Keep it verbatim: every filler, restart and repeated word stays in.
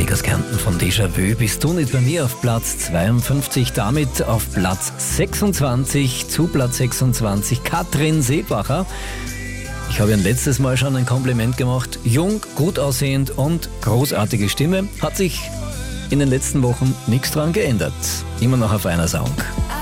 Dominik aus Kärnten von Déjà-vu. Bist du nicht bei mir auf Platz zweiundfünfzig, damit auf Platz sechsundzwanzig, zu Platz sechsundzwanzig, Katrin Seebacher. Ich habe ihr letztes Mal schon ein Kompliment gemacht. Jung, gut aussehend und großartige Stimme. Hat sich in den letzten Wochen nichts dran geändert. Immer noch auf einer Song.